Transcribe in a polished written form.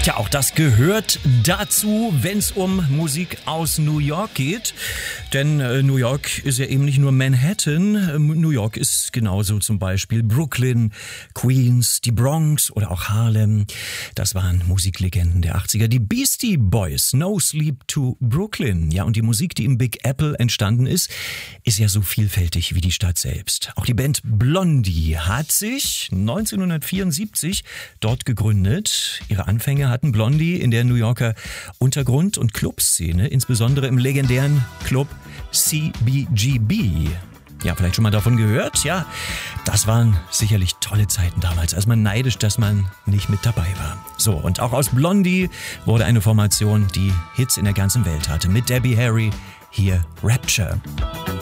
Tja, auch das gehört dazu, wenn es um Musik aus New York geht. Denn New York ist ja eben nicht nur Manhattan. New York ist genauso zum Beispiel Brooklyn, Queens, die Bronx oder auch Harlem. Das waren Musiklegenden der 80er. Die Beastie Boys, No Sleep to Brooklyn. Ja, und die Musik, die im Big Apple entstanden ist ja so vielfältig wie die Stadt selbst. Auch die Band Blondie hat sich 1974 dort gegründet. Ihre Anfänge hatten Blondie in der New Yorker Untergrund- und Clubszene, insbesondere im legendären Club CBGB. Ja, vielleicht schon mal davon gehört? Ja, das waren sicherlich tolle Zeiten damals, als man neidisch, dass man nicht mit dabei war. So, und auch aus Blondie wurde eine Formation, die Hits in der ganzen Welt hatte. Mit Debbie Harry, hier Rapture.